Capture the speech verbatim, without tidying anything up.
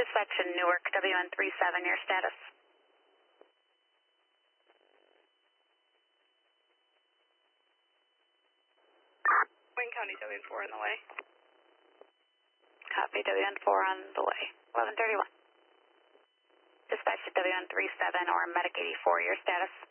Dispatch in Newark, W N three seven, your status. Wayne County, W N four on the way. Copy, W N four on the way. eleven thirty-one. Dispatch to W N three seven or Medic eighty-four, your status.